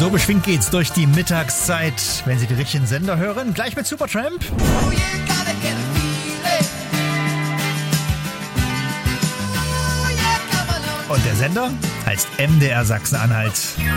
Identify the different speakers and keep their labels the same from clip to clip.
Speaker 1: So beschwingt geht's durch die Mittagszeit, wenn Sie die richtigen Sender hören. Gleich mit Supertramp. Und der Sender heißt MDR Sachsen-Anhalt.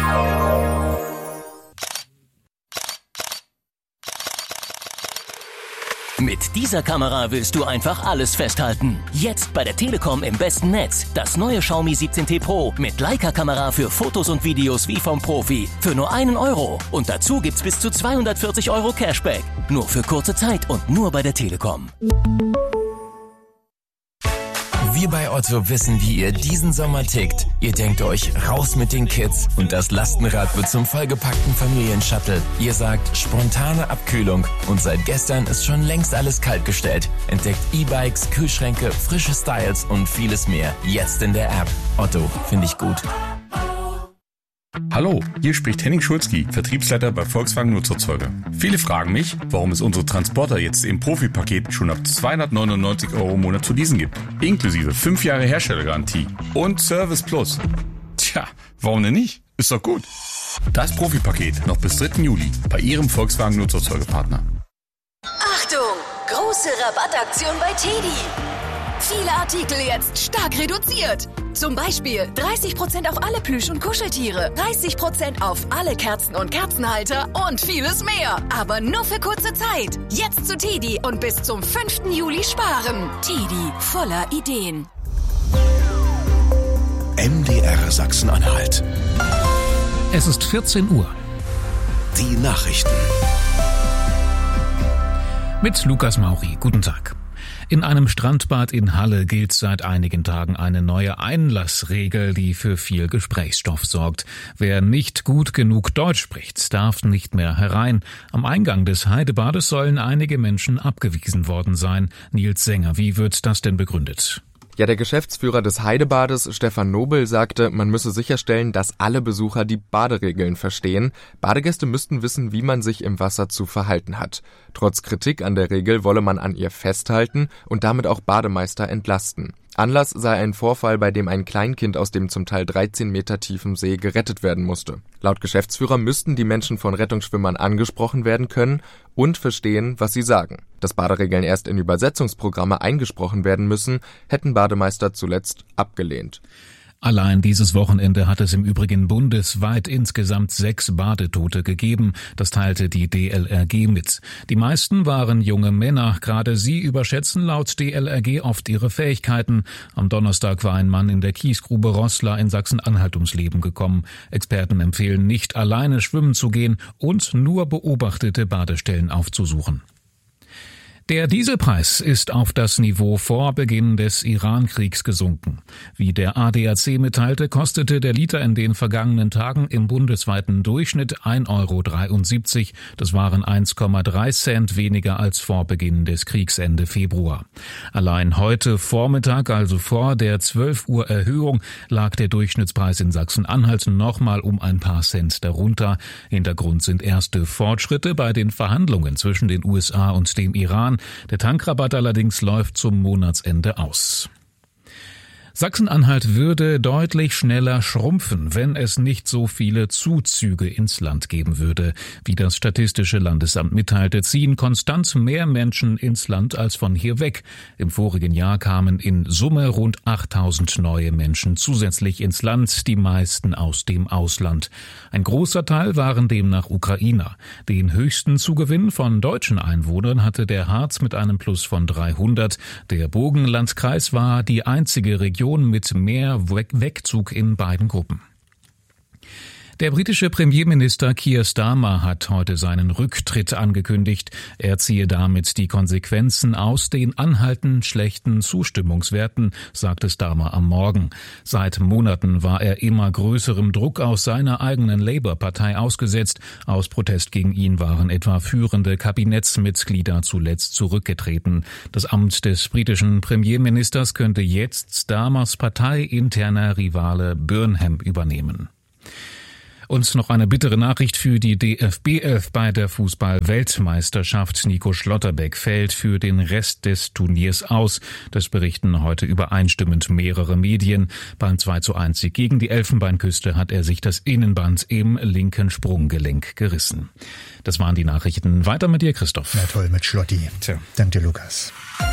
Speaker 2: Mit dieser Kamera willst du einfach alles festhalten. Jetzt bei der Telekom im besten Netz. Das neue Xiaomi 17T Pro mit Leica-Kamera für Fotos und Videos wie vom Profi. Für nur €1. Und dazu gibt's bis zu 240 € Cashback. Nur für kurze Zeit und nur bei der Telekom.
Speaker 3: Wir bei Otto wissen, wie ihr diesen Sommer tickt. Ihr denkt euch, raus mit den Kids und das Lastenrad wird zum vollgepackten Familienshuttle. Ihr sagt, spontane Abkühlung und seit gestern ist schon längst alles kaltgestellt. Entdeckt E-Bikes, Kühlschränke, frische Styles und vieles mehr. Jetzt in der App. Otto, finde ich gut.
Speaker 4: Hallo, hier spricht Henning Schulzki, Vertriebsleiter bei Volkswagen Nutzerzeuge. Viele fragen mich, warum es unsere Transporter jetzt im Profi-Paket schon ab 299 € im Monat zu leasen gibt. Inklusive 5 Jahre Herstellergarantie und Service Plus. Tja, warum denn nicht? Ist doch gut. Das Profi-Paket noch bis 3. Juli bei Ihrem Volkswagen Nutzerzeugepartner.
Speaker 5: Achtung! Große Rabattaktion bei TEDi. Viele Artikel jetzt stark reduziert. Zum Beispiel 30% auf alle Plüsch- und Kuscheltiere, 30% auf alle Kerzen und Kerzenhalter und vieles mehr. Aber nur für kurze Zeit. Jetzt zu TEDi und bis zum 5. Juli sparen. TEDi, voller Ideen.
Speaker 6: MDR Sachsen-Anhalt.
Speaker 7: Es ist 14 Uhr.
Speaker 6: Die Nachrichten.
Speaker 7: Mit Lukas Mauri. Guten Tag. In einem Strandbad in Halle gilt seit einigen Tagen eine neue Einlassregel, die für viel Gesprächsstoff sorgt. Wer nicht gut genug Deutsch spricht, darf nicht mehr herein. Am Eingang des Heidebades sollen einige Menschen abgewiesen worden sein. Nils Sänger, wie wird das denn begründet?
Speaker 8: Ja, der Geschäftsführer des Heidebades, Stefan Nobel, sagte, man müsse sicherstellen, dass alle Besucher die Baderegeln verstehen. Badegäste müssten wissen, wie man sich im Wasser zu verhalten hat. Trotz Kritik an der Regel wolle man an ihr festhalten und damit auch Bademeister entlasten. Anlass sei ein Vorfall, bei dem ein Kleinkind aus dem zum Teil 13 Meter tiefen See gerettet werden musste. Laut Geschäftsführer müssten die Menschen von Rettungsschwimmern angesprochen werden können und verstehen, was sie sagen. Dass Baderegeln erst in Übersetzungsprogramme eingesprochen werden müssen, hätten Bademeister zuletzt abgelehnt.
Speaker 7: Allein dieses Wochenende hat es im Übrigen bundesweit insgesamt 6 Badetote gegeben. Das teilte die DLRG mit. Die meisten waren junge Männer. Gerade sie überschätzen laut DLRG oft ihre Fähigkeiten. Am Donnerstag war ein Mann in der Kiesgrube Roßla in Sachsen-Anhalt ums Leben gekommen. Experten empfehlen nicht, alleine schwimmen zu gehen und nur beobachtete Badestellen aufzusuchen. Der Dieselpreis ist auf das Niveau vor Beginn des Iran-Kriegs gesunken. Wie der ADAC mitteilte, kostete der Liter in den vergangenen Tagen im bundesweiten Durchschnitt 1,73 €. Das waren 1,3 Cent weniger als vor Beginn des Kriegs Ende Februar. Allein heute Vormittag, also vor der 12 Uhr Erhöhung, lag der Durchschnittspreis in Sachsen-Anhalt nochmal um ein paar Cent darunter. Hintergrund sind erste Fortschritte bei den Verhandlungen zwischen den USA und dem Iran. Der Tankrabatt allerdings läuft zum Monatsende aus. Sachsen-Anhalt würde deutlich schneller schrumpfen, wenn es nicht so viele Zuzüge ins Land geben würde. Wie das Statistische Landesamt mitteilte, ziehen konstant mehr Menschen ins Land als von hier weg. Im vorigen Jahr kamen in Summe rund 8.000 neue Menschen zusätzlich ins Land, die meisten aus dem Ausland. Ein großer Teil waren demnach Ukrainer. Den höchsten Zugewinn von deutschen Einwohnern hatte der Harz mit einem Plus von 300. Der Burgenlandkreis war die einzige Region mit mehr Wegzug in beiden Gruppen. Der britische Premierminister Keir Starmer hat heute seinen Rücktritt angekündigt. Er ziehe damit die Konsequenzen aus den anhaltend schlechten Zustimmungswerten, sagte Starmer am Morgen. Seit Monaten war er immer größerem Druck aus seiner eigenen Labour-Partei ausgesetzt. Aus Protest gegen ihn waren etwa führende Kabinettsmitglieder zuletzt zurückgetreten. Das Amt des britischen Premierministers könnte jetzt Starmers parteiinterner Rivale Burnham übernehmen. Und noch eine bittere Nachricht für die DFB 11 bei der Fußball-Weltmeisterschaft. Nico Schlotterbeck fällt für den Rest des Turniers aus. Das berichten heute übereinstimmend mehrere Medien. Beim 2:1 Sieg gegen die Elfenbeinküste hat er sich das Innenband im linken Sprunggelenk gerissen. Das waren die Nachrichten. Weiter mit dir, Christoph.
Speaker 1: Na toll, mit Schlotti.
Speaker 7: Tja.
Speaker 1: Danke dir, Lukas.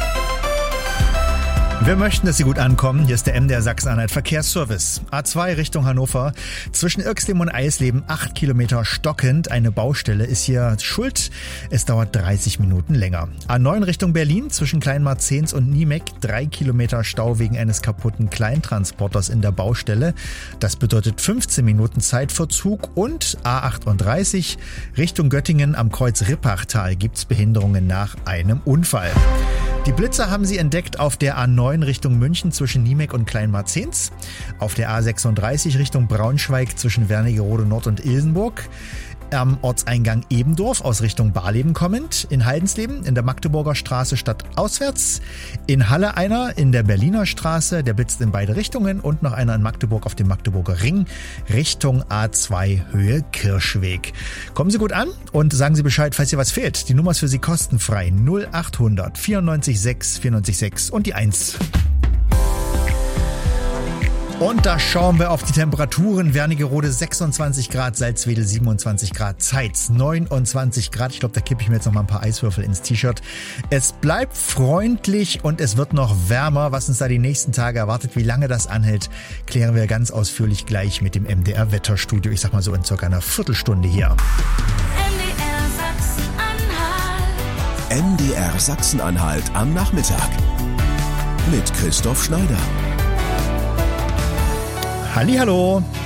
Speaker 1: Wir möchten, dass Sie gut ankommen. Hier ist der MDR Sachsen-Anhalt Verkehrsservice. A2 Richtung Hannover. Zwischen Irxleben und Eisleben 8 Kilometer stockend. Eine Baustelle ist hier schuld. Es dauert 30 Minuten länger. A9 Richtung Berlin. Zwischen Kleinmarzens und Niemek 3 Kilometer Stau wegen eines kaputten Kleintransporters in der Baustelle. Das bedeutet 15 Minuten Zeitverzug. Und A38 Richtung Göttingen am Kreuz Rippachtal gibt's Behinderungen nach einem Unfall. Die Blitzer haben Sie entdeckt auf der A9 Richtung München zwischen Niemek und Kleinmarzens, auf der A36 Richtung Braunschweig zwischen Wernigerode Nord und Ilsenburg, am Ortseingang Ebendorf aus Richtung Barleben kommend, in Haldensleben in der Magdeburger Straße stadtauswärts, in Halle einer in der Berliner Straße, der blitzt in beide Richtungen, und noch einer in Magdeburg auf dem Magdeburger Ring Richtung A2 Höhe Kirschweg. Kommen Sie gut an und sagen Sie Bescheid, falls hier was fehlt. Die Nummer ist für Sie kostenfrei 0800 94 6 94 6 und die 1. Und da schauen wir auf die Temperaturen. Wernigerode 26 Grad, Salzwedel 27 Grad, Zeitz 29 Grad. Ich glaube, da kippe ich mir jetzt noch mal ein paar Eiswürfel ins T-Shirt. Es bleibt freundlich und es wird noch wärmer. Was uns da die nächsten Tage erwartet, wie lange das anhält, klären wir ganz ausführlich gleich mit dem MDR Wetterstudio. Ich sag mal so in circa einer Viertelstunde hier.
Speaker 6: MDR Sachsen-Anhalt am Nachmittag mit Christoph Schneider.
Speaker 1: Hallihallo.